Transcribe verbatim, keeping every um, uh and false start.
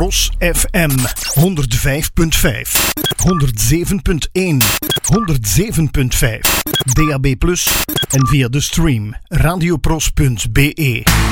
Pros F M honderd vijf punt vijf, honderd zeven punt één, honderd zeven punt vijf, D A B plus en via de stream radiopros punt be.